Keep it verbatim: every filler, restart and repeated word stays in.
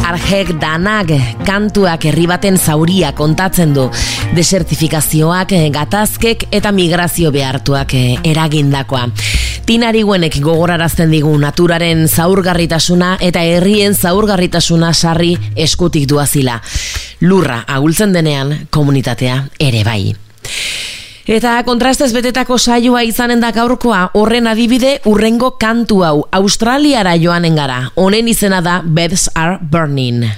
Arjek danak kantuak herri baten zauria kontatzen du, desertifikazioak, gatazkek eta migrazio behartuak eragindakoa. Tinari guenek gogorarazten digu naturaren zaurgarritasuna eta herrien zaurgarritasuna sarri eskutik duazila. Lurra ahultzen denean komunitatea ere bai. Eta kontrastez betetako saioa izanen da gaurkoa, horren adibide urrengo kantu hau, Australiara joanen gara. Honen izena da Beds Are Burning.